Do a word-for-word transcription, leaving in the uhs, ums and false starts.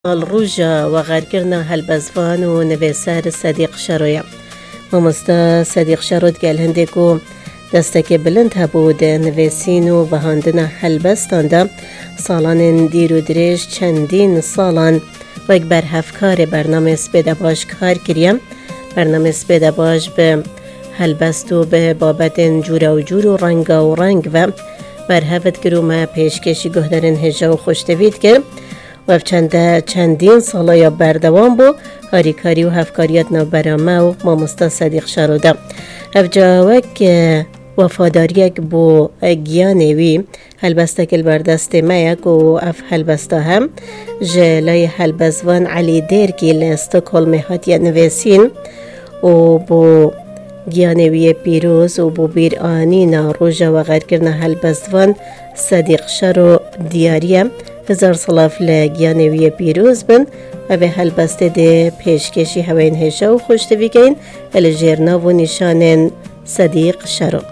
الروجا و غرکرنا هلبزوان و نویسر صدیق شرویا مامستا صدیق شرود گل هنده کو دستک بلند هبود نویسین و بهاندنا هلبستان دا سالان دیر و دریش چندین سالان و یک برهفکار برنامه سپیده باش کار کریم. برنامه سپیده باش به هلبست و به بابت جور و جور و رنگ و رنگ و برهفت کرو ما پیشکشی گهدارن هجا و خوشتوید کرد و چند چندین سالا یا بردوام بو هاریکاری و هفکاریت نو برامه و مامستا صدیق شروده افجا وک وفاداریک بو گیانوی هلبسته کل بردست میک و اف هلبسته هم جلای هلبزوان علی دیر که لستکهلم هاتی نویسین و بو گیانوی پیروز و بو بیر آنینا روژا و غیر کرنا هلبزوان صدیق شرو دیاریم هزار صلاف لگیانوی پیروز بن و به هلبسته ده پیشکشی هوین هشا و خوشتوی گین الجرنا و نشانن صدیق شرو.